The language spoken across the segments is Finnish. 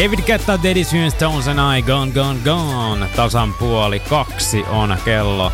David Guetta, Daddy Swing, Stones and I, Gone, Gone, Gone. Tasan 1:30 on kello.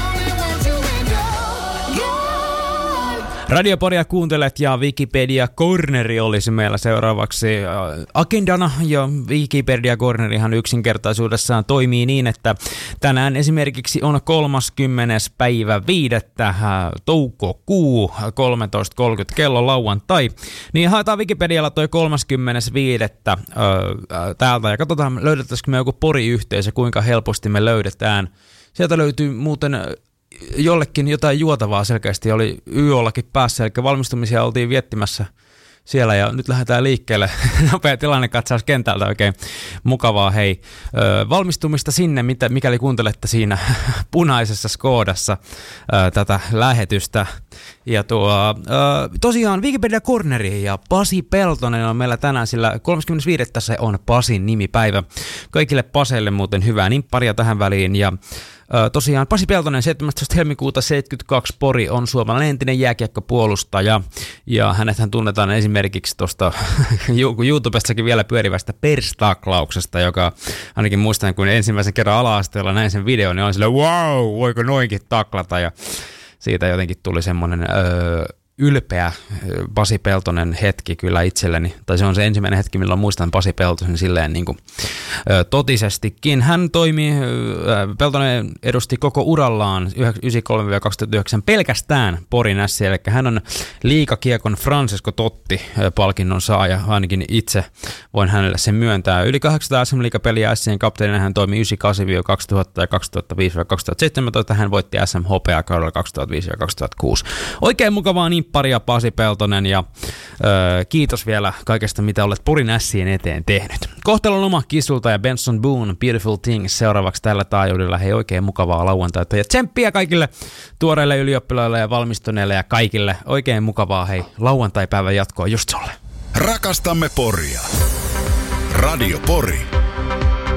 Radioporia kuuntelet ja Wikipedia Corneri olisi meillä seuraavaksi agendana. Ja Wikipedia Cornerihan yksinkertaisuudessaan toimii niin, että tänään esimerkiksi on 30. päivä 5. toukokuu 13.30 kello lauantai. Niin haetaan Wikipedialla toi 35. täältä ja katsotaan löydettäisikö me joku Pori-yhteisö, kuinka helposti me löydetään. Sieltä löytyy muuten jollekin jotain juotavaa selkeästi, oli YOllakin päässä, eli valmistumisia oltiin viettimässä siellä ja nyt lähdetään liikkeelle. Nopea tilannekatsaus kentältä, oikein mukavaa. Hei, valmistumista sinne, mikäli kuuntelette siinä punaisessa Skodassa tätä lähetystä. Ja tosiaan Wikipedia Corneri ja Pasi Peltonen on meillä tänään, sillä 35. se on Pasin nimipäivä. Kaikille Paseille muuten hyvää nimpparia tähän väliin ja tosiaan Pasi Peltonen 17. helmikuuta 72 Pori on suomalainen entinen jääkiekkopuolustaja ja hänethän tunnetaan esimerkiksi tuosta YouTubessakin vielä pyörivästä perstaklauksesta, joka ainakin muistan kun ensimmäisen kerran ala-asteella näin sen videon, niin on silleen wow, voiko noinkin taklata ja siitä jotenkin tuli semmoinen ylpeä Pasi Peltonen hetki kyllä itselleni, tai se on se ensimmäinen hetki, milloin muistan Pasi Peltosen silleen niin kuin totisestikin. Hän Peltonen edusti koko urallaan 93-2009 pelkästään Porin Ässiä, eli hän on liigakiekon Francesco Totti-palkinnon saaja, ainakin itse voin hänelle sen myöntää. Yli 800 SM-liigapeliä Ässien kapteenina hän toimi 98-2000 ja 2005-2017, hän voitti SM Hopea kaudella 2005-2006. Oikein mukavaa nimpparia Pasi Peltonen ja kiitos vielä kaikesta, mitä olet Porin Ässien eteen tehnyt. Kohtelon loma Kisulta ja Benson Boone, Beautiful Things seuraavaksi tällä taajuudella. Hei, oikein mukavaa lauantaita ja tsemppiä kaikille tuoreille ylioppilaille ja valmistuneille ja kaikille. Oikein mukavaa, hei, lauantaipäivän jatkoa just sulle. Rakastamme Poria. Radio Pori.